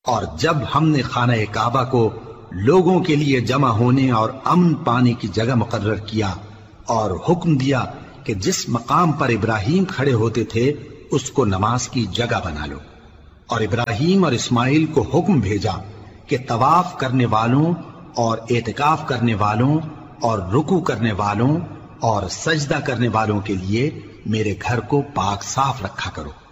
और जब हमने खाना काबा को लोगों के लिए जमा होने और अमन पाने की जगह मुकर्रर किया और हुक्म दिया कि जिस मकाम पर इब्राहिम खड़े होते थे उसको नमाज की जगह बना लो, और इब्राहिम और इस्माइल को हुक्म भेजा कि तवाफ करने वालों और एतिकाफ करने वालों और रुकू करने वालों और सजदा करने वालों के लिए मेरे घर को पाक साफ रखा करो।